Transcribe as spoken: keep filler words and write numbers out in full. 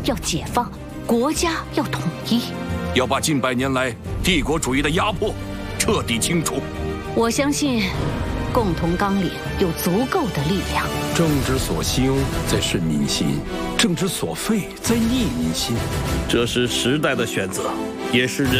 要解放，国家要统一， 要把近百年来帝国主义的压迫彻底清除。 我相信，共同纲领有足够的力量。 政之所兴，在顺民心；政之所废，在逆民心。 这是时代的选择，也是人。